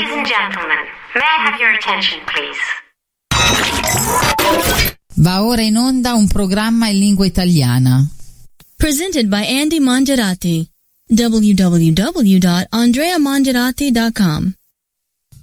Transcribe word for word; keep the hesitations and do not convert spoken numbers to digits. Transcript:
Ladies and gentlemen, may I have your attention, please? Va ora in onda un programma in lingua italiana. Presented by Andy Mangiarati. w w w dot andrea mangiarati dot com